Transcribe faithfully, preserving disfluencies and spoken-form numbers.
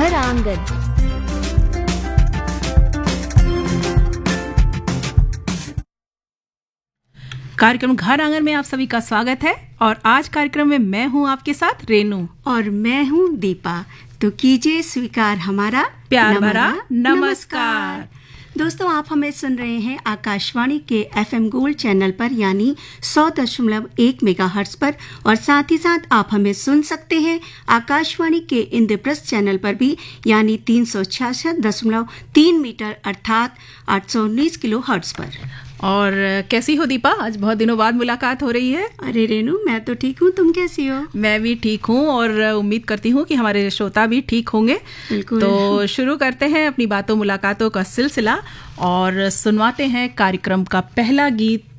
घर आंगन। कार्यक्रम घर आंगन में आप सभी का स्वागत है और आज कार्यक्रम में मैं हूं आपके साथ रेनू और मैं हूं दीपा। तो कीजिए स्वीकार हमारा प्यार भरा नमस्कार। दोस्तों, आप हमें सुन रहे हैं आकाशवाणी के एफएम गोल्ड चैनल पर यानी सौ दशमलव एक मेगाहर्ट्ज पर, और साथ ही साथ आप हमें सुन सकते हैं आकाशवाणी के इंद्रप्रस्थ चैनल पर भी यानी तीन सौ छियासठ दशमलव तीन मीटर अर्थात आठ सौ उन्नीस किलो हर्ट्ज पर। और कैसी हो दीपा? आज बहुत दिनों बाद मुलाकात हो रही है। अरे रेनू, मैं तो ठीक हूँ, तुम कैसी हो? मैं भी ठीक हूँ और उम्मीद करती हूँ कि हमारे श्रोता भी ठीक होंगे। बिल्कुल। तो शुरू करते हैं अपनी बातों मुलाकातों का सिलसिला और सुनवाते हैं कार्यक्रम का पहला गीत